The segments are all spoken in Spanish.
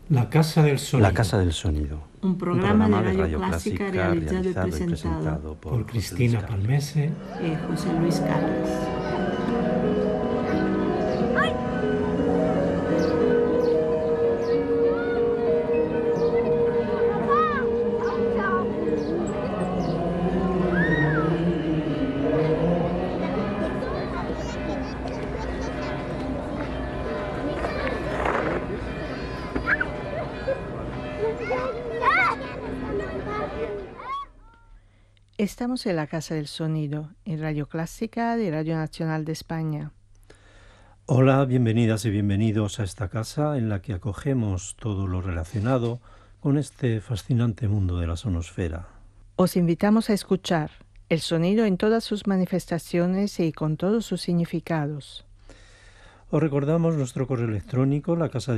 La Casa del Sonido. La Casa del Sonido. Un programa de Radio Clásica realizado y presentado por Cristina Palmese y José Luis Carles. Estamos en la Casa del Sonido, en Radio Clásica de Radio Nacional de España. Hola, bienvenidas y bienvenidos a esta casa en la que acogemos todo lo relacionado con este fascinante mundo de la sonosfera. Os invitamos a escuchar el sonido en todas sus manifestaciones y con todos sus significados. Os recordamos nuestro correo electrónico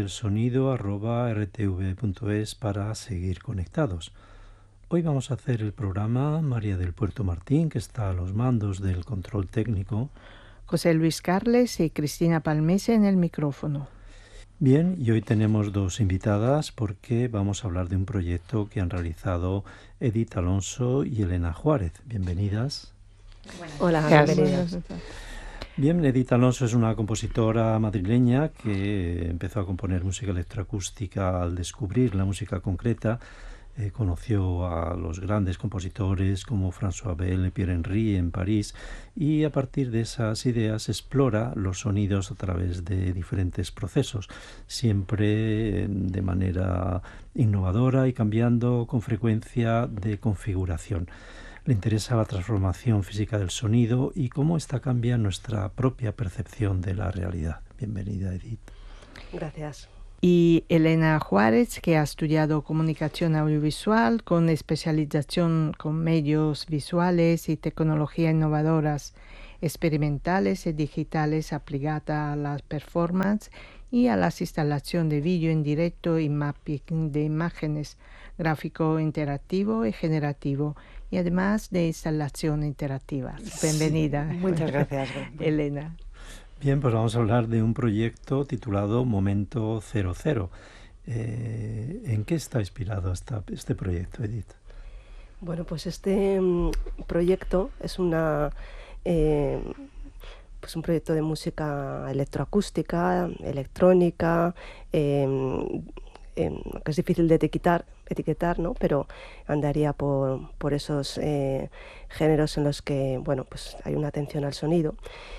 lacasadelsonido@rtv.es para seguir conectados. Hoy vamos a hacer el programa María del Puerto Martín, que está a los mandos del control técnico. José Luis Carles y Cristina Palmese en el micrófono. Bien, y hoy tenemos dos invitadas porque vamos a hablar de un proyecto que han realizado Edith Alonso y Elena Juárez. Bienvenidas. Hola, bienvenidas. Bien, Edith Alonso es una compositora madrileña que empezó a componer música electroacústica al descubrir la música concreta. Conoció a los grandes compositores como François Bell, Pierre Henry en París, y a partir de esas ideas explora los sonidos a través de diferentes procesos, siempre de manera innovadora y cambiando con frecuencia de configuración. Le interesa la transformación física del sonido y cómo ésta cambia nuestra propia percepción de la realidad. Bienvenida, Edith. Gracias. Y Elena Juárez, que ha estudiado comunicación audiovisual con especialización con medios visuales y tecnologías innovadoras, experimentales y digitales aplicada a las performances y a las instalaciones de vídeo en directo y mapping de imágenes, gráfico interactivo y generativo, y además de instalación interactiva. Bienvenida. Sí, muchas gracias. Elena. Bien, pues vamos a hablar de un proyecto titulado Momento 00. ¿En qué está inspirado este proyecto, Edith? Bueno, pues este proyecto es un proyecto de música electroacústica, electrónica, que es difícil de etiquetar, ¿no? Pero andaría por esos géneros en los que, bueno, pues hay una atención al sonido.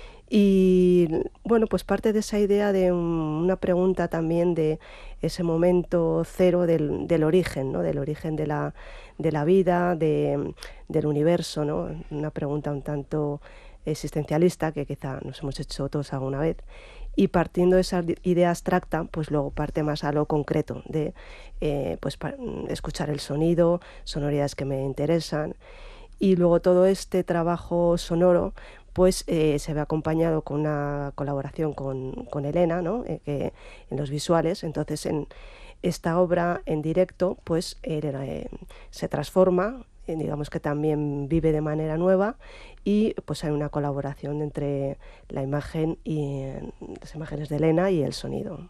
Y bueno, pues parte de esa idea de una pregunta también de ese momento cero del origen, ¿no? Del origen de la vida, del universo, ¿no? Una pregunta un tanto existencialista que quizá nos hemos hecho todos alguna vez. Y partiendo de esa idea abstracta, pues luego parte más a lo concreto de escuchar el sonido, sonoridades que me interesan. Y luego todo este trabajo sonoro pues se ve acompañado con una colaboración con Elena, ¿no? Que en los visuales. Entonces en esta obra en directo pues se transforma, digamos que también vive de manera nueva, y pues hay una colaboración entre la imagen y las imágenes de Elena y el sonido.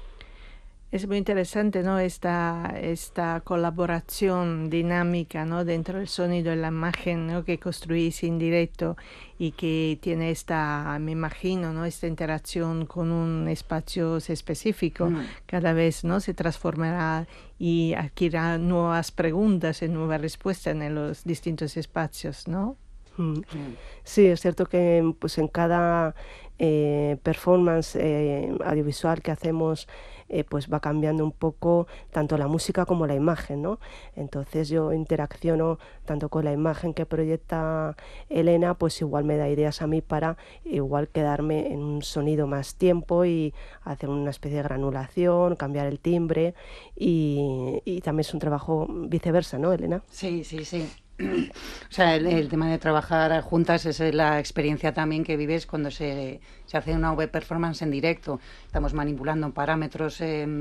Es muy interesante, ¿no? Esta colaboración dinámica, ¿no? Dentro del sonido y la imagen, ¿no? Que construís en directo y que tiene me imagino, ¿no? Esta interacción con un espacio específico. Cada vez, ¿no? Se transformará y adquirirá nuevas preguntas y nuevas respuestas en los distintos espacios, ¿no? Sí, es cierto que pues en cada performance audiovisual que hacemos pues va cambiando un poco tanto la música como la imagen, ¿no? Entonces yo interacciono tanto con la imagen que proyecta Elena, pues igual me da ideas a mí para igual quedarme en un sonido más tiempo y hacer una especie de granulación, cambiar el timbre, y también es un trabajo viceversa, ¿no, Elena? Sí. O sea, el tema de trabajar juntas es la experiencia también que vives cuando se hace una web performance en directo. Estamos manipulando parámetros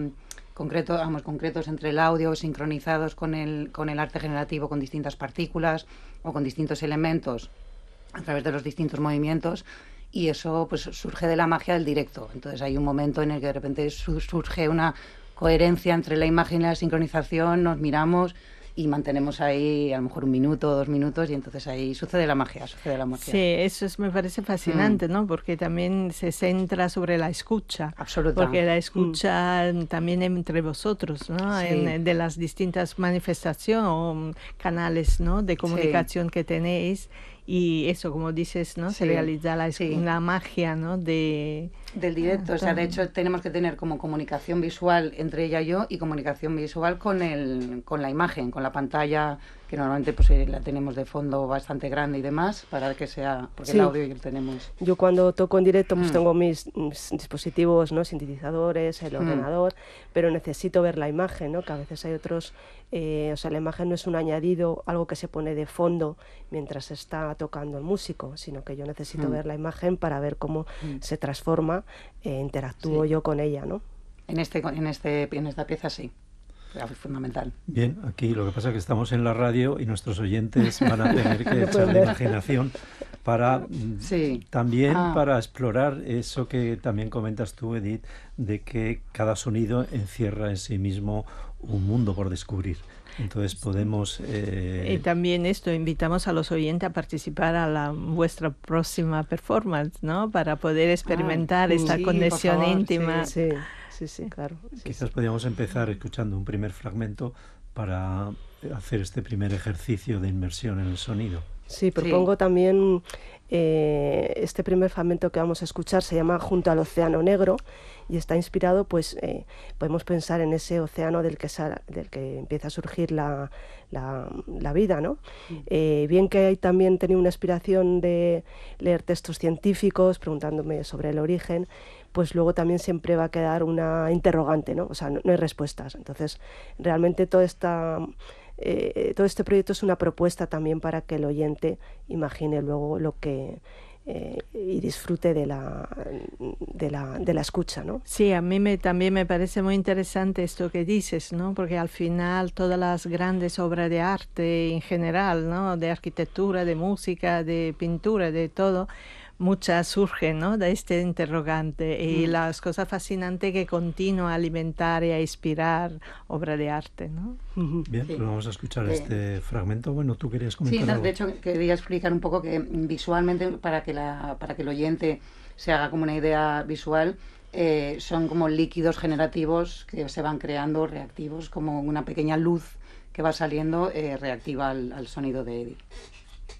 concretos entre el audio, sincronizados con el arte generativo, con distintas partículas o con distintos elementos a través de los distintos movimientos, y eso pues surge de la magia del directo. Entonces hay un momento en el que de repente surge una coherencia entre la imagen y la sincronización, nos miramos y mantenemos ahí a lo mejor 1 minuto, 2 minutos, y entonces ahí sucede la magia, sucede la magia. Sí, eso me parece fascinante, ¿no? Porque también se centra sobre la escucha. Absoluta. Porque la escucha también entre vosotros, ¿no? Sí. De las distintas manifestaciones o canales, ¿no? De comunicación que tenéis. Y eso, como dices, ¿no? Se realiza la magia, ¿no? Del directo. O sea, de hecho, tenemos que tener como comunicación visual entre ella y yo, y comunicación visual con la imagen, con la pantalla, que normalmente pues la tenemos de fondo bastante grande y demás, para que sea, porque el audio ya lo tenemos. Yo cuando toco en directo pues tengo mis dispositivos, ¿no? Sintetizadores, el ordenador, pero necesito ver la imagen, ¿no? Que a veces hay otros, o sea, la imagen no es un añadido, algo que se pone de fondo mientras está tocando el músico, sino que yo necesito ver la imagen para ver cómo se transforma, interactúo yo con ella, ¿no? En esta pieza sí. Fundamental. Bien, aquí lo que pasa es que estamos en la radio y nuestros oyentes van a tener que echar la imaginación para también para explorar eso que también comentas tú, Edith, de que cada sonido encierra en sí mismo un mundo por descubrir. Entonces podemos... Y también invitamos a los oyentes a participar a vuestra próxima performance, ¿no? Para poder experimentar esta conexión íntima. Sí, claro. Quizás podríamos empezar escuchando un primer fragmento para hacer este primer ejercicio de inmersión en el sonido. Sí, propongo también este primer fragmento que vamos a escuchar, se llama Junto al Océano Negro, y está inspirado, pues podemos pensar en ese océano del que empieza a surgir la vida, ¿no? Bien que hay también tenido una inspiración de leer textos científicos preguntándome sobre el origen, pues luego también siempre va a quedar una interrogante, ¿no? O sea, no hay respuestas. Entonces, realmente todo este proyecto es una propuesta también para que el oyente imagine luego lo que y disfrute de la escucha, ¿no? Sí, a mí también me parece muy interesante esto que dices, ¿no? Porque al final todas las grandes obras de arte en general, ¿no? De arquitectura, de música, de pintura, de todo, muchas surgen, ¿no? De este interrogante y las cosas fascinantes que continúan a alimentar y a inspirar obra de arte, ¿no? Bien, pues vamos a escuchar este fragmento. Bueno, tú querías comentar algo. De hecho quería explicar un poco que visualmente, para que el oyente se haga como una idea visual, son como líquidos generativos que se van creando, reactivos, como una pequeña luz que va saliendo reactiva al sonido de Edith.